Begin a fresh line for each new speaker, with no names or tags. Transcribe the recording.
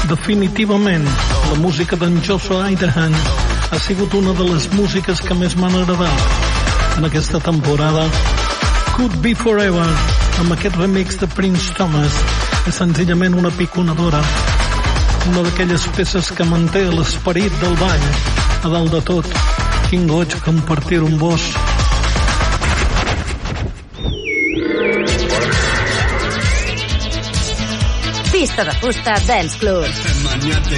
Definitivament, la música d'en Joshua Idahan ha sigut una de les músiques que més m'han agradat en aquesta temporada. Could Be Forever, amb aquest remix de Prince Thomas, és senzillament una piconadora. Una d'aquelles peces que manté l'esperit del ball a dalt de tot. Quin goig compartir-ho amb vos.
Pista de fusta Dance Club.